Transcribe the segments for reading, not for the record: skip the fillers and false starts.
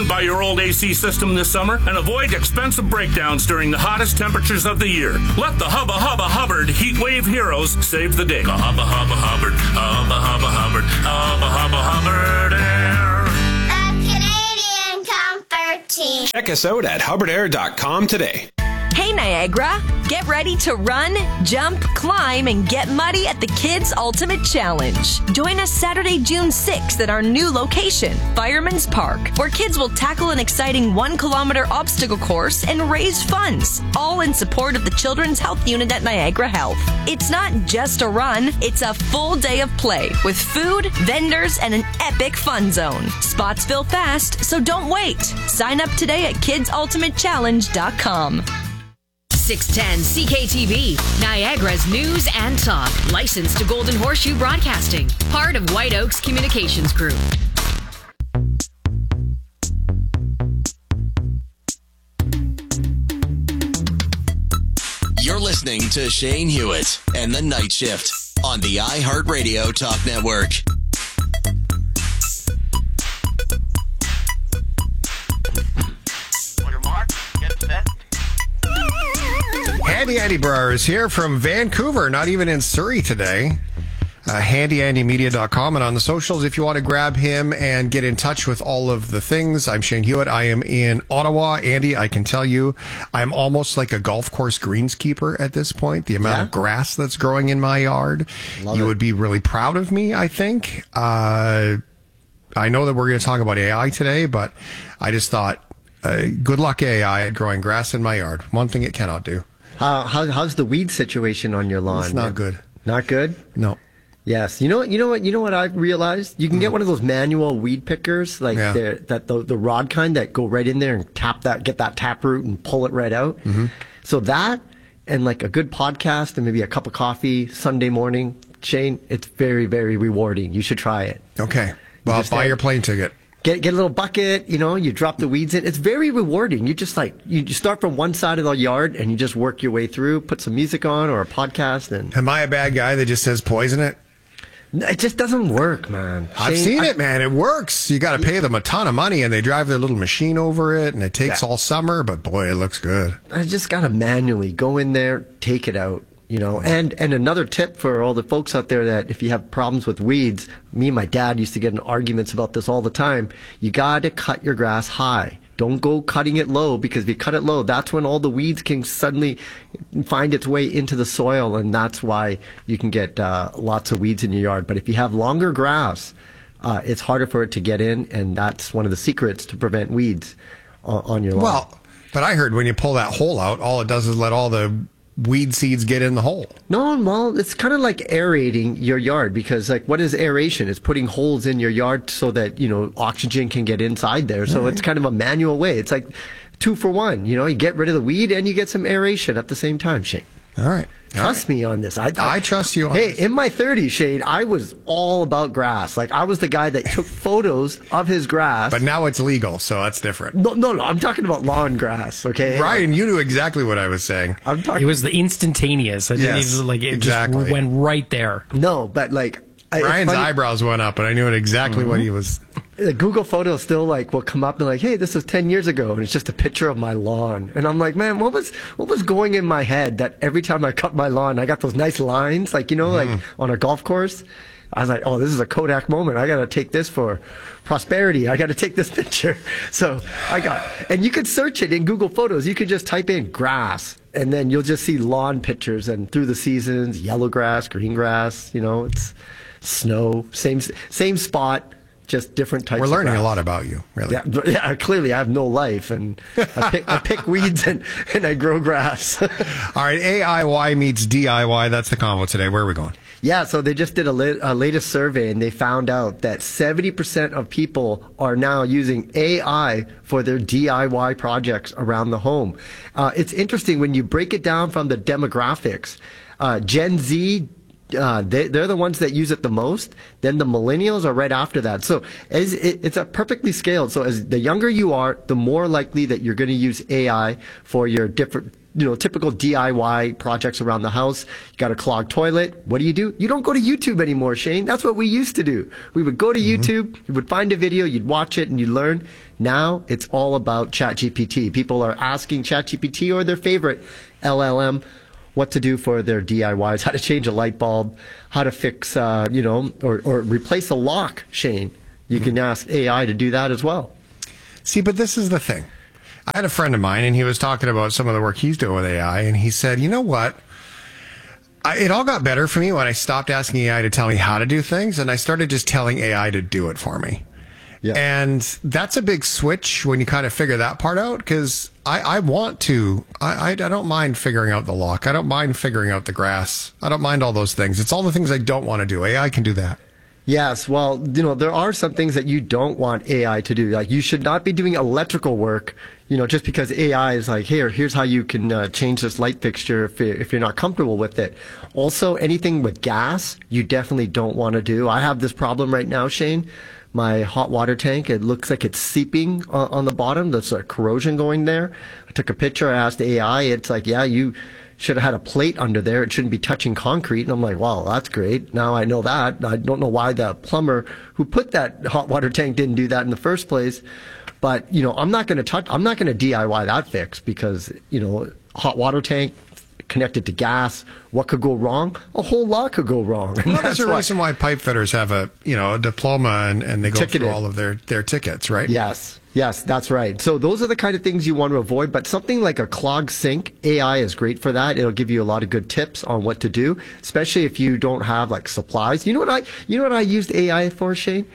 Stand by your old AC system this summer and avoid expensive breakdowns during the hottest temperatures of the year. Let the Hubba Hubba Hubbard Heat Wave heroes save the day. The Hubba Hubba Hubbard, Hubba Hubba Hubbard, Hubba Hubba Hubbard Air. The Canadian Comfort Team. Check us out at hubbardair.com today. Hey Niagara, get ready to run, jump, climb, and get muddy at the Kids Ultimate Challenge. Join us Saturday, June 6th at our new location, Fireman's Park, where kids will tackle an exciting 1-kilometer obstacle course and raise funds, all in support of the Children's Health Unit at Niagara Health. It's not just a run, it's a full day of play with food, vendors, and an epic fun zone. Spots fill fast, so don't wait. Sign up today at kidsultimatechallenge.com. 610 CKTV, Niagara's news and talk. Licensed to Golden Horseshoe Broadcasting. Part of White Oaks Communications Group. You're listening to Shane Hewitt and the Night Shift on the iHeartRadio Talk Network. Andy Brower is here from Vancouver, not even in Surrey today. HandyAndyMedia.com, and on the socials if you want to grab him and get in touch with all of the things. I'm Shane Hewitt. I am in Ottawa. Andy, I can tell you I'm almost like a golf course greenskeeper at this point. The amount of grass that's growing in my yard. You would be really proud of me, I think. I know that we're going to talk about AI today, but I just thought, good luck AI at growing grass in my yard. One thing it cannot do. How's the weed situation on your lawn? It's not good. Not good? No. Yes. You know what I've realized? You can get one of those manual weed pickers, like the rod kind that go right in there and get that taproot and pull it right out. Mm-hmm. So that and like a good podcast and maybe a cup of coffee Sunday morning, Shane, it's very, very rewarding. You should try it. Okay. Well, buy your plane ticket. Get a little bucket, you drop the weeds in. It's very rewarding. You just you start from one side of the yard and you just work your way through, put some music on or a podcast. And am I a bad guy that just says poison it? It just doesn't work, man. I've seen it, man. It works. You got to pay them a ton of money and they drive their little machine over it and it takes all summer, but boy, it looks good. I just got to manually go in there, take it out. And another tip for all the folks out there that if you have problems with weeds, me and my dad used to get in arguments about this all the time. You got to cut your grass high. Don't go cutting it low, because if you cut it low, that's when all the weeds can suddenly find its way into the soil, and that's why you can get lots of weeds in your yard. But if you have longer grass, it's harder for it to get in, and that's one of the secrets to prevent weeds on your lawn. Well, but I heard when you pull that hole out, all it does is let all the weed seeds get in the hole. No, well, it's kind of like aerating your yard, because what is aeration? It's putting holes in your yard so that, oxygen can get inside there. So it's kind of a manual way. It's like 2 for 1. You get rid of the weed and you get some aeration at the same time, Shane. All right. Trust me on this. I trust you on this. Hey, in my 30s, Shane, I was all about grass. I was the guy that took photos of his grass. But now it's legal, so that's different. No. I'm talking about lawn grass, okay? Ryan, you knew exactly what I was saying. It was the instantaneous. It exactly. just went right there. No, but Ryan's eyebrows went up, and I knew exactly what he was. The Google photo still will come up and hey, this was 10 years ago, and it's just a picture of my lawn. And I'm like, man, what was going in my head that every time I cut my lawn, I got those nice lines, like on a golf course. I was like, oh, this is a Kodak moment. I got to take this for prosperity. I got to take this picture. So and you could search it in Google Photos. You could just type in grass, and then you'll just see lawn pictures and through the seasons, yellow grass, green grass, it's snow, same spot. Just different types of grass. We're learning a lot about you, really. Yeah, clearly I have no life, and I pick weeds and I grow grass. All right, AIY meets DIY. That's the convo today. Where are we going? Yeah, so they just did a latest survey, and they found out that 70% of people are now using AI for their DIY projects around the home. It's interesting when you break it down from the demographics. Gen Z, they're the ones that use it the most. Then the millennials are right after that. So it's a perfectly scaled. So as the younger you are, the more likely that you're going to use AI for your different typical DIY projects around the house. You got a clogged toilet. What do? You don't go to YouTube anymore, Shane. That's what we used to do. We would go to YouTube, you would find a video, you'd watch it, and you'd learn. Now it's all about ChatGPT. People are asking ChatGPT or their favorite LLM what to do for their DIYs, how to change a light bulb, how to fix, or replace a lock, Shane. You can ask AI to do that as well. See, but this is the thing. I had a friend of mine, and he was talking about some of the work he's doing with AI, and he said, you know what? It all got better for me when I stopped asking AI to tell me how to do things, and I started just telling AI to do it for me. Yeah. And that's a big switch when you kind of figure that part out, because I want to. I don't mind figuring out the lock. I don't mind figuring out the grass. I don't mind all those things. It's all the things I don't want to do. AI can do that. Yes, well, there are some things that you don't want AI to do. Like, you should not be doing electrical work, just because AI is like, here's how you can change this light fixture if you're not comfortable with it. Also, anything with gas, you definitely don't want to do. I have this problem right now, Shane. My hot water tank, it looks like it's seeping on the bottom. There's a corrosion going there. I took a picture, I asked AI, it's like, yeah, you should have had a plate under there. It shouldn't be touching concrete. And I'm like, wow, that's great. Now I know that. I don't know why the plumber who put that hot water tank didn't do that in the first place. But, I'm not going to DIY that fix because, hot water tank connected to gas. What could go wrong? A whole lot could go wrong. Well, that's the reason why pipe fitters have a diploma and they go through all of their tickets, right? Yes, that's right. So those are the kind of things you want to avoid, but something like a clogged sink, AI is great for that. It'll give you a lot of good tips on what to do, especially if you don't have like supplies. You know what I used AI for, Shane?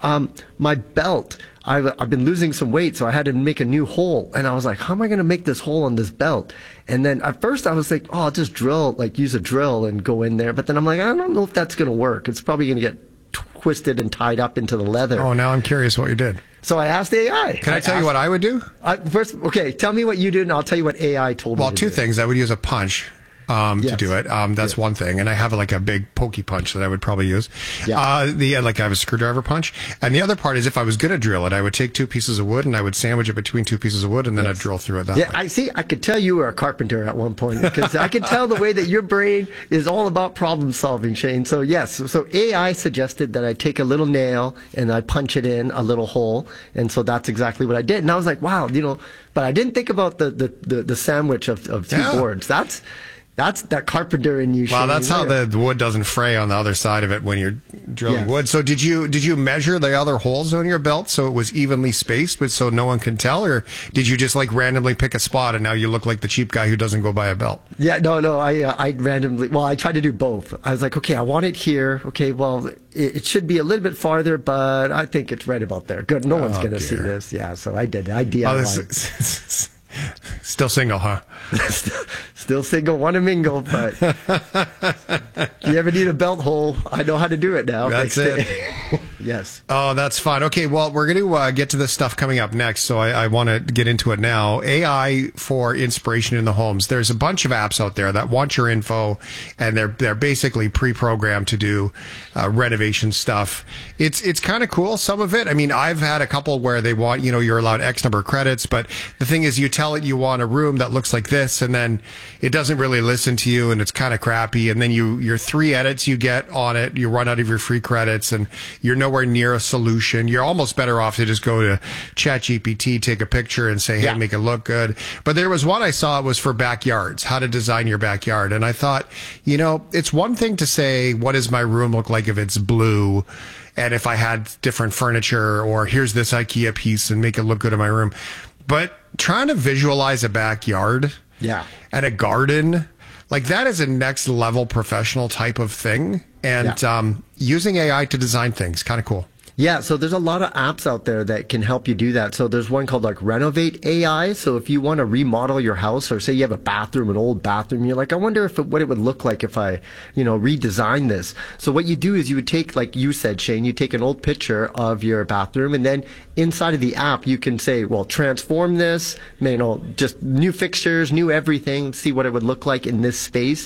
My belt. I've been losing some weight, so I had to make a new hole. And I was like, how am I going to make this hole on this belt? And then at first I was like, I'll just use a drill and go in there. But then I'm like, I don't know if that's going to work. It's probably going to get twisted and tied up into the leather. Oh, now I'm curious what you did. So I asked AI. Can I tell you what I would do? First, okay, tell me what you did, and I'll tell you what AI told me. Well, two things. I would use a punch. To do it. That's one thing. And I have like a big pokey punch that I would probably use. Like I have a screwdriver punch. And the other part is if I was going to drill it, I would take 2 pieces of wood and I would sandwich it between 2 pieces of wood and then I'd drill through it that way. I could tell you were a carpenter at one point because I could tell the way that your brain is all about problem solving, Shane. So yes, so AI suggested that I take a little nail and I punch it in a little hole. And so that's exactly what I did. And I was like, wow, but I didn't think about the sandwich of 2 boards. That's that carpenter in you. Well, that's how the wood doesn't fray on the other side of it when you're drilling wood. So did you measure the other holes on your belt so it was evenly spaced, but so no one can tell, or did you just like randomly pick a spot and now you look like the cheap guy who doesn't go buy a belt? Yeah, no. I randomly. Well, I tried to do both. I was like, okay, I want it here. Okay, well, it should be a little bit farther, but I think it's right about there. Good. No one's gonna see this. Yeah, so I did. I DIY. Still single, huh? Still single, want to mingle, but you ever need a belt hole, I know how to do it now. That's it. Yes. Oh, that's fine. Okay, well, we're going to get to this stuff coming up next, so I want to get into it now. AI for inspiration in the homes. There's a bunch of apps out there that want your info, and they're basically pre-programmed to do renovation stuff. It's kind of cool, some of it. I mean, I've had a couple where they want, you're allowed X number of credits, but the thing is you tell it you want a room that looks like this, and then it doesn't really listen to you, and it's kind of crappy, and then your 3 edits you get on it, you run out of your free credits, and you're nowhere near a solution. You're almost better off to just go to ChatGPT, take a picture, and say, hey, make it look good. But there was one I saw, it was for backyards, how to design your backyard. And I thought, it's one thing to say, what does my room look like if it's blue? And if I had different furniture, or here's this IKEA piece and make it look good in my room. But trying to visualize a backyard and a garden, like that is a next level professional type of thing. And using AI to design things, kind of cool. Yeah, so there's a lot of apps out there that can help you do that. So there's one called like Renovate AI. So if you want to remodel your house, or say you have a bathroom, an old bathroom, you're like, I wonder what it would look like if I, redesign this. So what you do is you would take, like you said, Shane, you take an old picture of your bathroom, and then inside of the app, you can say, well, transform this, just new fixtures, new everything, see what it would look like in this space.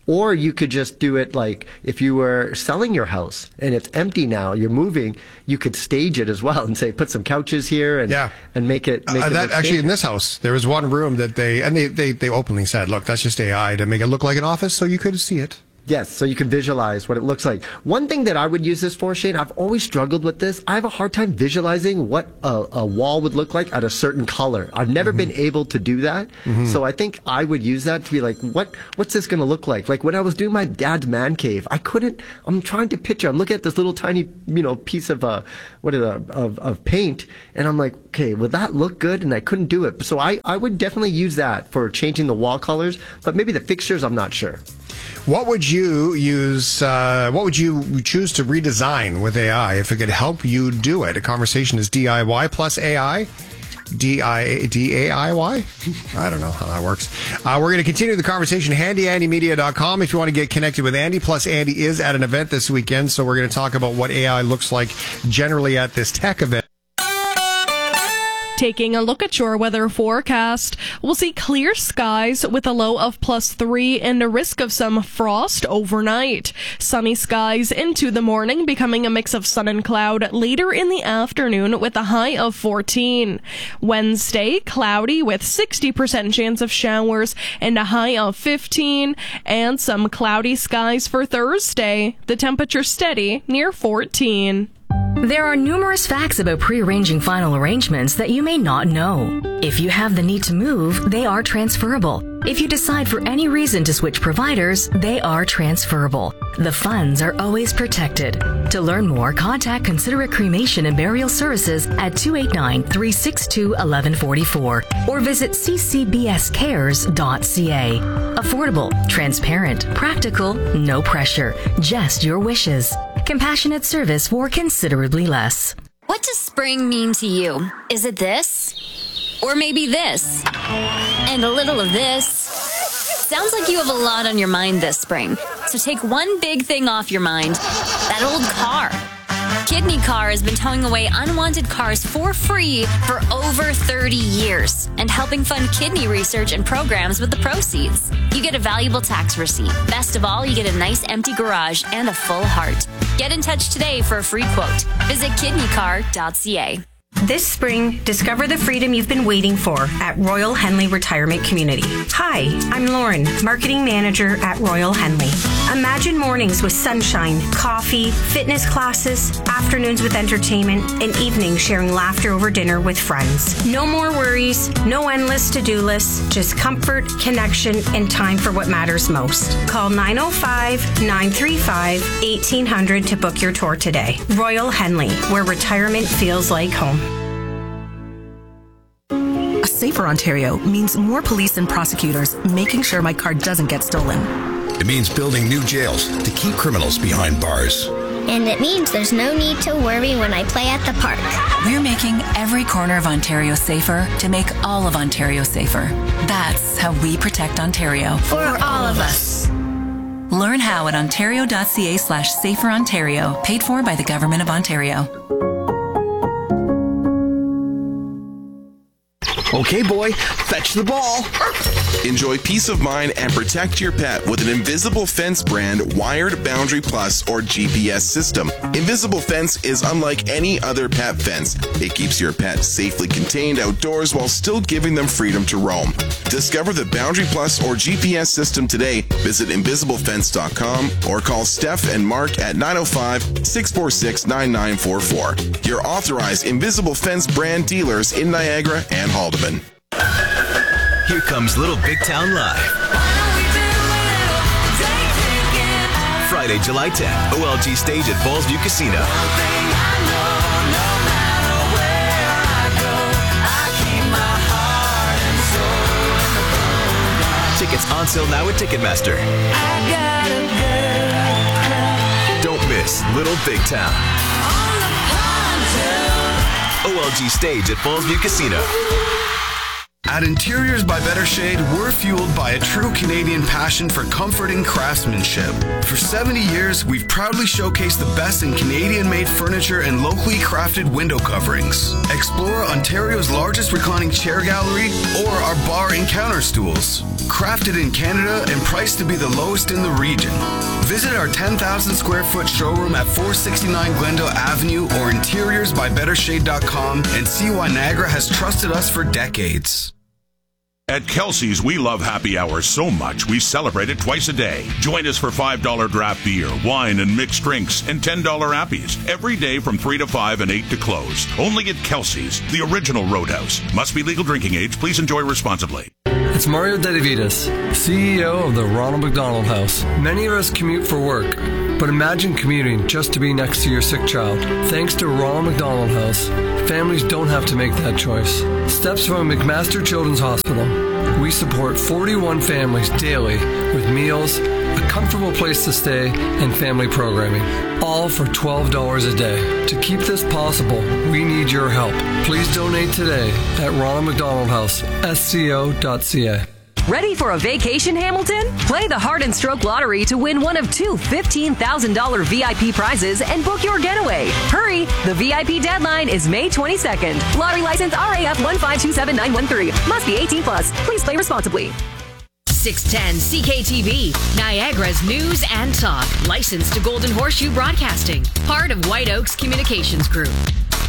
Or you could just do it like if you were selling your house and it's empty now, you're moving, you could stage it as well and say, put some couches here and make it. That actually in this house, there was one room that they openly said, look, that's just AI to make it look like an office so you could see it. Yes, so you can visualize what it looks like. One thing that I would use this for, Shane, I've always struggled with this. I have a hard time visualizing what a wall would look like at a certain color. I've never been able to do that. So I think I would use that to be like, what's this going to look like? Like when I was doing my dad's man cave, I'm trying to picture, I'm looking at this little tiny, piece of, of paint. And I'm like, okay, will that look good? And I couldn't do it. So I would definitely use that for changing the wall colors, but maybe the fixtures, I'm not sure. What would you use? What would you choose to redesign with AI if it could help you do it? A conversation is DIY plus AI. DIY? I don't know how that works. We're going to continue the conversation. HandyAndyMedia.com if you want to get connected with Andy. Plus, Andy is at an event this weekend, so we're going to talk about what AI looks like generally at this tech event. Taking a look at your weather forecast, we'll see clear skies with a low of +3 and a risk of some frost overnight. Sunny skies into the morning, becoming a mix of sun and cloud later in the afternoon with a high of 14. Wednesday, cloudy with 60% chance of showers and a high of 15. And some cloudy skies for Thursday. The temperature steady near 14. There are numerous facts about pre-arranging final arrangements that you may not know. If you have the need to move, they are transferable. If you decide for any reason to switch providers, they are transferable. The funds are always protected. To learn more, contact Considerate Cremation and Burial Services at 289-362-1144 or visit ccbscares.ca. Affordable, transparent, practical, no pressure, just your wishes. Compassionate service for considerably less. What does spring mean to you? Is it this? Or maybe this? And a little of this? Sounds like you have a lot on your mind this spring. So take one big thing off your mind. That old car. Kidney Car has been towing away unwanted cars for free for over 30 years and helping fund kidney research and programs with the proceeds. You get a valuable tax receipt. Best of all, you get a nice empty garage and a full heart. Get in touch today for a free quote. Visit kidneycar.ca. This spring, discover the freedom you've been waiting for at Royal Henley Retirement Community. Hi, I'm Lauren, Marketing Manager at Royal Henley. Imagine mornings with sunshine, coffee, fitness classes, afternoons with entertainment, and evenings sharing laughter over dinner with friends. No more worries, no endless to-do lists, just comfort, connection, and time for what matters most. Call 905-935-1800 to book your tour today. Royal Henley, where retirement feels like home. A safer Ontario means more police and prosecutors making sure my car doesn't get stolen. It means building new jails to keep criminals behind bars. And it means there's no need to worry when I play at the park. We're making every corner of Ontario safer to make all of Ontario safer. That's how we protect Ontario. For all of us. Learn how at ontario.ca/saferontario, paid for by the Government of Ontario. Okay, boy, fetch the ball. Enjoy peace of mind and protect your pet with an Invisible Fence brand wired Boundary Plus or GPS system. Invisible Fence is unlike any other pet fence. It keeps your pet safely contained outdoors while still giving them freedom to roam. Discover the Boundary Plus or GPS system today. Visit invisiblefence.com or call Steph and Mark at 905-646-9944. Your authorized Invisible Fence brand dealers in Niagara and Haldeman. Here comes Little Big Town Live. Friday, July 10th, OLG stage at Fallsview Casino. Tickets on sale now at Ticketmaster. Don't miss Little Big Town. OLG stage at Fallsview Casino. At Interiors by Better Shade, we're fueled by a true Canadian passion for comfort and craftsmanship. For 70 years, we've proudly showcased the best in Canadian-made furniture and locally crafted window coverings. Explore Ontario's largest reclining chair gallery or our bar and counter stools. crafted in Canada and priced to be the lowest in the region. Visit our 10,000 square foot showroom at 469 Glendale Avenue or interiorsbybettershade.com and see why Niagara has trusted us for decades. At Kelsey's, we love happy hours so much we celebrate it twice a day. Join us for $5 draft beer, wine, and mixed drinks, and $10 appies every day from 3 to 5 and 8 to close. Only at Kelsey's, the original Roadhouse. Must be legal drinking age. Please enjoy responsibly. It's Mario Dedivitas, CEO of the Ronald McDonald House. Many of us commute for work, but imagine commuting just to be next to your sick child. Thanks to Ronald McDonald House, families don't have to make that choice. Steps from McMaster Children's Hospital. We support 41 families daily with meals, a comfortable place to stay, and family programming, all for $12 a day. To keep this possible, we need your help. Please donate today at Ronald McDonald House, sco.ca. Ready for a vacation, Hamilton? Play the Heart and Stroke Lottery to win one of two $15,000 VIP prizes and book your getaway. Hurry! The VIP deadline is May 22nd. Lottery license RAF 1527913. Must be 18 plus. Please play responsibly. 610 CKTV, Niagara's news and talk. Licensed to Golden Horseshoe Broadcasting. Part of White Oaks Communications Group.